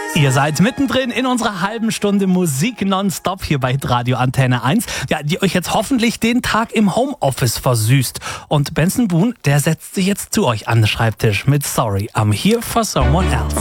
Ihr seid mittendrin in unserer halben Stunde Musik nonstop hier bei Radio Antenne 1, ja, die euch jetzt hoffentlich den Tag im Homeoffice versüßt. Und Benson Boone, der setzt sich jetzt zu euch an den Schreibtisch mit Sorry, I'm here for someone else.